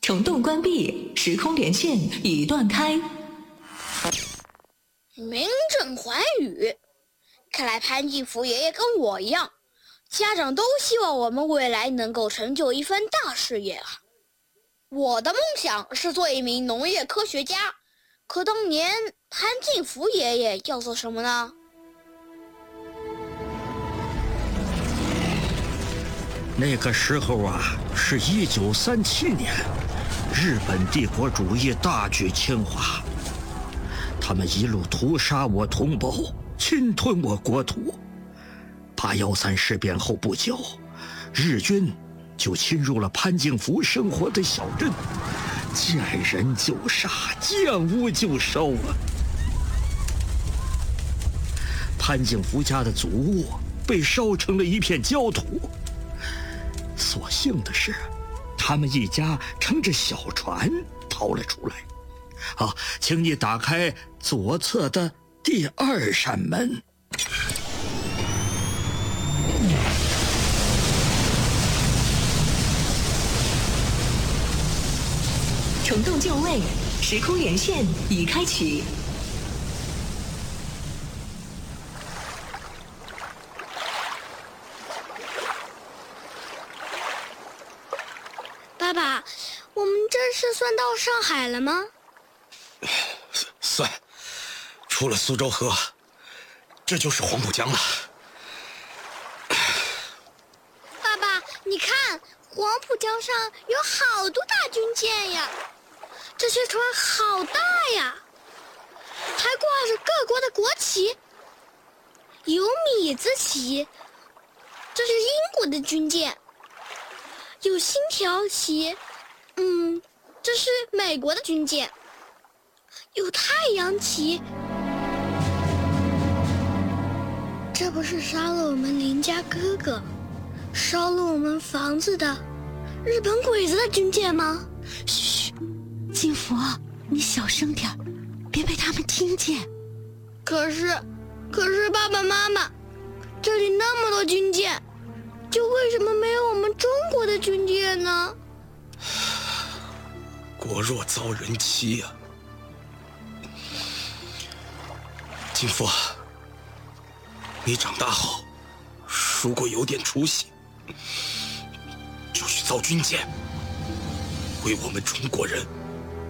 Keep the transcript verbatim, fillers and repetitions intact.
虫洞关闭，时空连线已断开。 名震寰宇，看来潘金福爷爷跟我一样，家长都希望我们未来能够成就一番大事业啊。我的梦想是做一名农业科学家，可当年潘金福爷爷要做什么呢？ 那个时候啊，是一九三七年，日本帝国主义大举侵华，他们一路屠杀我同胞，侵吞我国土。八幺三事变后不久，日军就侵入了潘金福生活的小镇，见人就杀，见屋就烧啊！潘金福家的祖屋被烧成了一片焦土。所幸的是，他们一家乘着小船逃了出来。好，请你打开左侧的第二扇门。 虫洞就位，时空连线已开启。 爸爸，我们这是算到上海了吗？ 算，出了苏州河，这就是黄浦江了。 爸爸，你看，黄浦江上有好多大军舰呀，这些船好大呀，还挂着各国的国旗，有米字旗，这是英国的军舰。有星条旗，嗯，这是美国的军舰。有太阳旗，这不是杀了我们邻家哥哥，烧了我们房子的日本鬼子的军舰吗？ 嘘，金福，你小声点，别被他们听见。 可是，可是爸爸妈妈，这里那么多军舰。就为什么没有我们中国的军舰呢？ 国若遭人欺呀、啊！金福，你长大后，如果有点出息，就去造军舰，为我们中国人